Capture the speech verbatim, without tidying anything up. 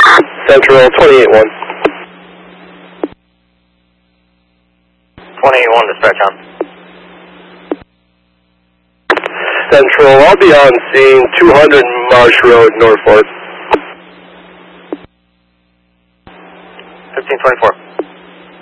Central, twenty-eight one. twenty-eight one, dispatch on. Central, I'll be on scene, two hundred Marsh Road, Norfolk. fifteen twenty-four.